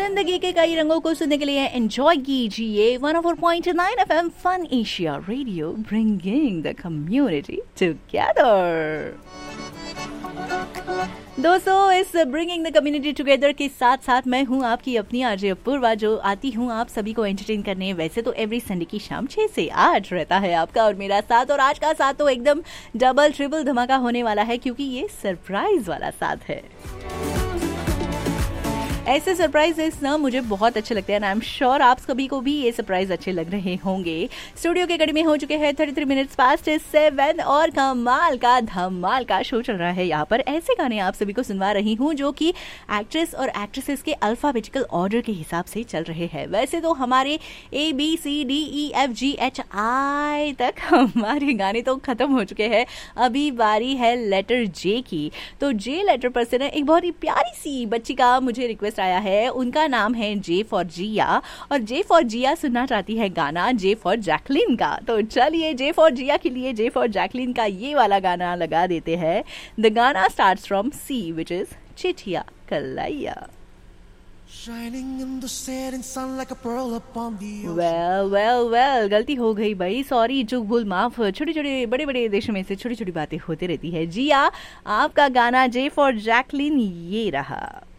जिंदगी के कई रंगों को सुनने के लिए एंजॉय कीजिए 104.9 FM fun Asia radio, bringing the community together. दोस्तों, इस ब्रिंगिंग द कम्युनिटी टुगेदर के साथ साथ मैं हूं आपकी अपनी आरजे अपूर्वा, जो आती हूं आप सभी को एंटरटेन करने। वैसे तो एवरी संडे की शाम 6 से 8 रहता है आपका और मेरा साथ, और आज का साथ तो एकदम डबल ट्रिपल धमाका होने वाला है, क्योंकि ये सरप्राइज वाला साथ है। ऐसे सरप्राइजेस ना मुझे बहुत अच्छे लगते हैं, आई एम श्योर आप सभी को भी ये सरप्राइज अच्छे लग रहे होंगे। स्टूडियो के घड़ी में हो चुके हैं 33 मिनट्स पास्ट 7 और कमाल का धमाल का शो चल रहा है। यहाँ पर ऐसे गाने आप सभी को सुनवा रही हूँ जो कि एक्ट्रेस और एक्ट्रेसेस के अल्फाबेटिकल ऑर्डर के हिसाब से चल रहे हैं। वैसे तो हमारे ABCDEFGHI तक हमारे गाने तो खत्म हो चुके हैं, अभी बारी है लेटर जे की। तो जे लेटर पर से ना एक बहुत ही प्यारी सी बच्ची का मुझे रिक्वेस्ट आया है। उनका नाम है जे फॉर जिया, और जे फॉर जिया सुनना चाहती है गाना जे फॉर जैकलिन का। तो चलिए जे फॉर जिया के लिए जे फॉर जैकलिन का ये वाला गाना लगा देते हैं। द गाना starts from C which is चिठिया कलैया। well, गलती हो गई भाई, सॉरी, चूक भूल माफ। छोटे छोटे बड़े बड़े देशों में से छोटी छोटी बातें होती रहती है। जिया, आपका गाना जे फॉर जैकलिन ये रहा।